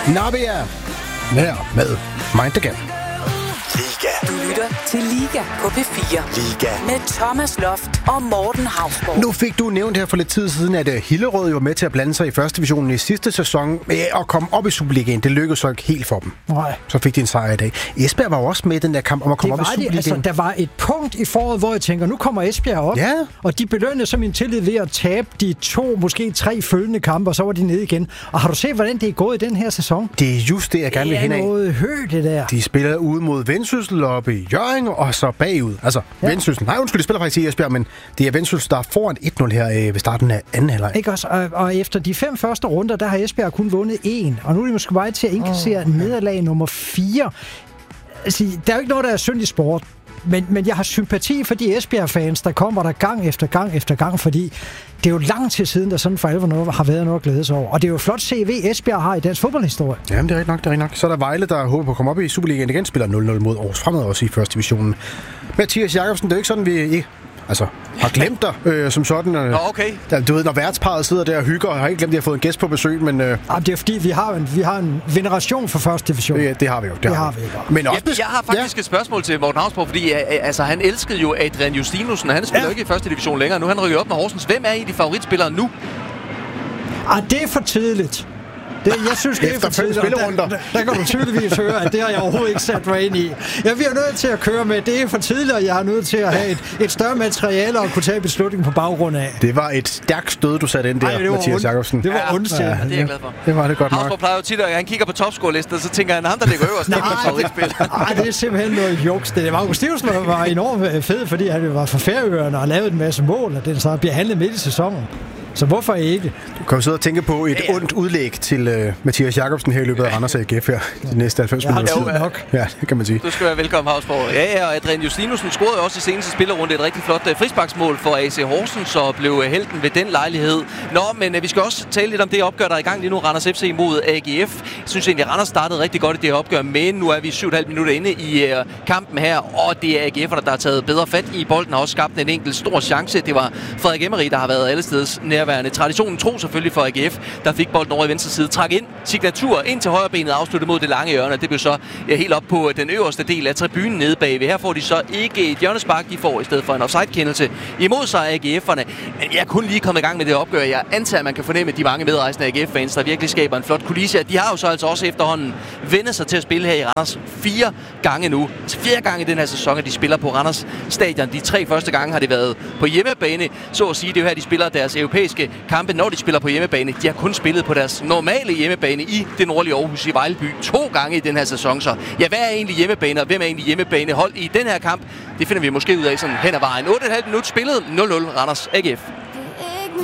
Nabia her med Mind the Gap. Du lytter til Liga på P4. Liga Med Thomas Loft og Morten Hausborg. Nu fik du nævnt her for lidt tid siden, at Hillerød var med til at blande sig i første divisionen i sidste sæson og komme op i Superligaen. Det lykkedes så ikke helt for dem. Nej. Så fik de en sejr i dag. Esbjerg var også med i den der kamp om at komme op i Superligaen. Altså, der var et punkt i foråret, hvor jeg tænker, nu kommer Esbjerg op. Ja. Og de belønnede så min tillid ved at tabe de 2, måske 3 følgende kampe, og så var de nede igen. Og har du set, hvordan det er gået i den her sæson? Det er just det, jeg gerne vil hen af. Det er noget det der. De spiller ude mod Vendsyssel oppe i Hjørring, og så bagud. Altså, ja. Vendsyssel. Nej, undskyld, de spiller faktisk i Esbjerg, men det er Vendsyssel, der er foran 1-0 her ved starten af anden halvleg. Ikke også? Og efter de 5 første runder, der har Esbjerg kun vundet 1. Og nu er de måske vej til at indkassere nederlag nummer 4. Altså, der er jo ikke noget, der er synd i sport. Men jeg har sympati for de Esbjerg-fans, der kommer der gang efter gang, fordi det er jo lang tid siden, der sådan for alvor har været noget at glæde sig over. Og det er jo flot CV, Esbjerg har i dansk fodboldhistorie. Jamen, det er rigtig nok. Så er der Vejle, der håber på at komme op i Superligaen igen, spiller 0-0 mod Aarhus Fremad også i første divisionen. Mathias Jakobsen, det er jo ikke sådan, vi har glemt dig som sådan. Okay. Du ved, når værtsparet sidder der og hygger, og har ikke glemt, at de har fået en gæst på besøg, men... Det er fordi, vi har en veneration for første division. Det har vi jo. Det har vi. Men også, jeg har faktisk et spørgsmål til Morten Hausborg, fordi han elskede jo Adrian Justinussen, og han spiller jo ikke i første division længere. Nu han rykker op med Horsens. Hvem er de favoritspillere nu? Det er for tidligt. Jeg synes, det er for tidligt. Der kan du tydeligvis høre, at det har jeg overhovedet ikke sat mig ind i. Jeg bliver nødt til at køre med, det er for tidligt, og jeg er nødt til at have et større materiale og kunne tage beslutningen på baggrund af. Det var et stærkt stød, du satte ind der, Mathias Jakobsen. Det var ondt. Ja, det er jeg glad for. Det var det godt nok. Hausborg plejer jo tit, at han kigger på topscore-listen, og så tænker han, ham der ligger øverst, det er favoritspiller. Nej, det er simpelthen noget juks. Det var August Stivsen, der var enormt fed, fordi han var fra Færøerne og lavede en masse mål, og den så bliver handlet midt i sæsonen. Så hvorfor ikke? Du kan jo sidde og tænke på et ondt udlæg til Mathias Jakobsen her i løbet af Randers AGF her de næste 90 minutter. Nok. Ja, det kan man sige. Du skal være velkommen, Hausborg. Ja, og Adrian Justinussen scorede også i seneste spillerunde et rigtig flot frisparksmål for AC Horsens og blev helten ved den lejlighed. Nå, men vi skal også tale lidt om det opgør, der er i gang lige nu. Randers FC mod AGF. Jeg synes egentlig, at Randers startede rigtig godt i det her opgør, men nu er vi 7,5 minutter inde i kampen her, og det er AGF'erne, der har taget bedre fat i bolden og også skabt en enkelt stor chance. Det var Frederik Emery, der har været allesteds nærværende. Traditionen tro selvfølgelig for AGF, der fik bolden over i venstre side, trak ind, signatur ind til højre benet, afsluttet mod det lange hjørne. Det blev så helt op på den øverste del af tribunen nede bagved. Her får de så ikke et hjørnespark, de får i stedet for en offside-kendelse imod sig af AGF'erne. Men jeg er kun lige kommet i gang med det opgør. Jeg antager, at man kan fornemme de mange medrejsende AGF-fans, der virkelig skaber en flot kulisse. De har jo så altså også efterhånden vendt sig til at spille her i Randers 4 gange nu. 4 gange i den her sæson, at de spiller på Randers stadion. De 3 første gange har det været på hjemmebane. Så at sige, det er jo her, de spiller deres europæiske kampe, når de spiller på hjemmebane. De har kun spillet på deres normale hjemmebane i det nordlige Aarhus i Vejleby 2 gange i den her sæson. Så ja, hvad er egentlig hjemmebane, og hvem er egentlig hjemmebanehold i den her kamp? Det finder vi måske ud af sådan hen ad vejen. 8,5 minutter spillet, 0-0 Randers AGF.